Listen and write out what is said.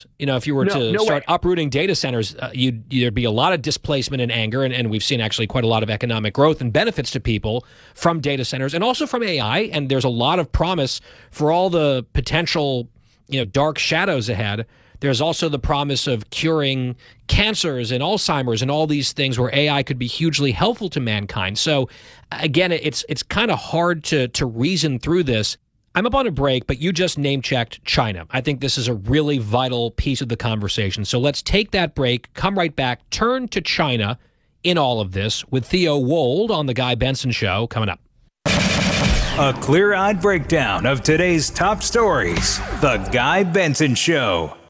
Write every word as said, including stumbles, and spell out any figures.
You know, if you were No, to no start way. uprooting data centers, uh, you'd, there'd be a lot of displacement and anger, and, and we've seen actually quite a lot of economic growth and benefits to people from data centers and also from A I, and there's a lot of promise for all the potential, you know, dark shadows ahead. There's also the promise of curing cancers and Alzheimer's and all these things where A I could be hugely helpful to mankind. So, again, it's it's kind of hard to to reason through this. I'm up on a break, but you just name-checked China. I think this is a really vital piece of the conversation. So let's take that break, come right back, turn to China in all of this with Theo Wold on The Guy Benson Show coming up. A clear-eyed breakdown of today's top stories. The Guy Benson Show.